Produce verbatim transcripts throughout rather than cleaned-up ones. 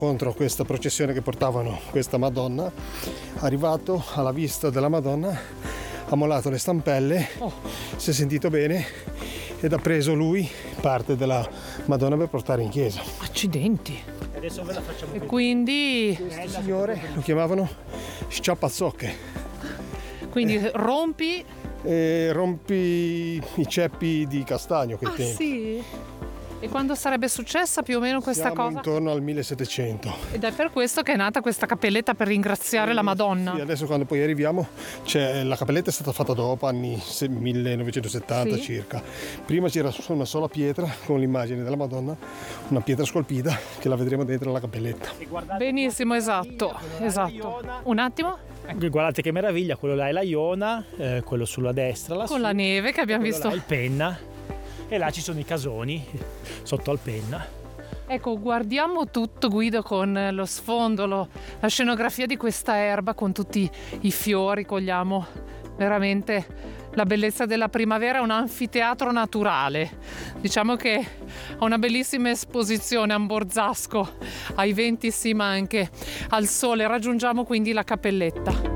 Contro questa processione che portavano questa Madonna, arrivato alla vista della Madonna, ha mollato le stampelle, oh. si è sentito bene ed ha preso lui parte della Madonna per portare in chiesa. Accidenti! E adesso ve la facciamo vedere. E quindi questo signore lo chiamavano sciapazzocche. Quindi eh. rompi e rompi i ceppi di castagno che ah, tempi. Sì? E quando sarebbe successa più o meno questa Siamo cosa? Intorno al millesettecento. Ed è per questo che è nata questa cappelletta per ringraziare sì, la Madonna. Sì, adesso quando poi arriviamo, c'è, la cappelletta è stata fatta dopo, anni millenovecentosettanta sì. circa. Prima c'era una sola pietra con l'immagine della Madonna, una pietra scolpita che la vedremo dentro la cappelletta. Benissimo, esatto, esatto. Un attimo. Guardate che meraviglia, quello là è la Iona, eh, quello sulla destra lassù, con la neve che abbiamo visto. Là è il Penna e là ci sono i casoni sotto al Penna. Ecco, guardiamo tutto, Guido, con lo sfondo, lo, la scenografia di questa erba con tutti i fiori, cogliamo veramente la bellezza della primavera, è un anfiteatro naturale. Diciamo che ha una bellissima esposizione, Amborzasco, ai venti sì ma anche al sole. Raggiungiamo quindi la cappelletta.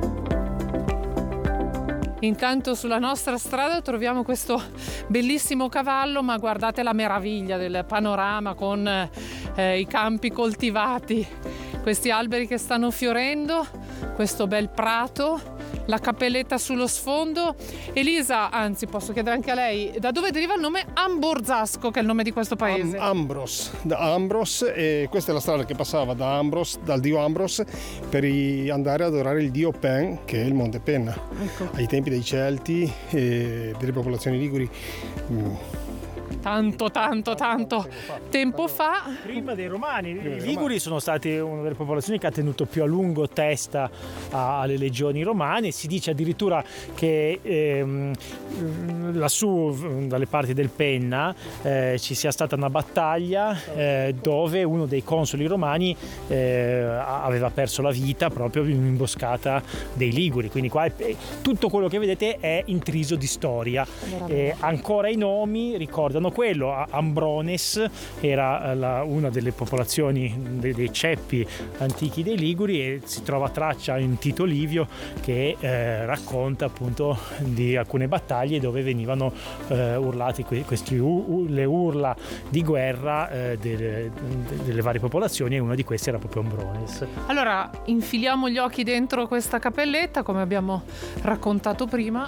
Intanto sulla nostra strada troviamo questo bellissimo cavallo, ma guardate la meraviglia del panorama con eh, i campi coltivati, questi alberi che stanno fiorendo, questo bel prato, la cappelletta sullo sfondo. Elisa, anzi posso chiedere anche a lei, da dove deriva il nome Amborzasco, che è il nome di questo paese? Am- Ambros, da Ambros, e questa è la strada che passava da Ambros, dal dio Ambros, per i- andare ad adorare il dio Pen, che è il Monte Penna. Ecco. Ai tempi dei Celti e delle popolazioni liguri. Mm. Tanto, tanto, tanto tempo fa. Prima dei Romani. Prima dei I Liguri Romani. sono stati una delle popolazioni che ha tenuto più a lungo testa alle legioni romane. Si dice addirittura che ehm, lassù, dalle parti del Penna, eh, ci sia stata una battaglia eh, dove uno dei consoli romani eh, aveva perso la vita proprio in un'imboscata dei Liguri. Quindi qua è, tutto quello che vedete è intriso di storia. Eh, ancora i nomi ricordano quello. Ambrones era la, una delle popolazioni dei, dei ceppi antichi dei Liguri, e si trova traccia in Tito Livio che eh, racconta appunto di alcune battaglie dove venivano eh, urlati que- questi u- le urla di guerra eh, delle, delle varie popolazioni, e una di queste era proprio Ambrones. Allora infiliamo gli occhi dentro questa cappelletta come abbiamo raccontato prima,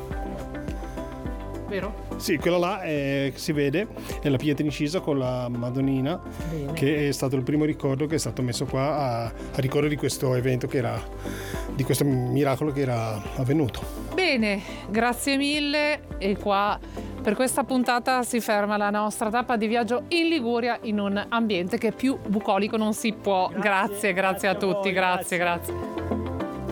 vero? Sì, quella là è, si vede, è la pietra incisa con la Madonnina. Bene. Che è stato il primo ricordo che è stato messo qua a, a ricordo di questo evento che era, di questo miracolo che era avvenuto. Bene, grazie mille, e qua per questa puntata si ferma la nostra tappa di viaggio in Liguria, in un ambiente che più bucolico non si può. Grazie, grazie, grazie, grazie a tutti, grazie, grazie. grazie.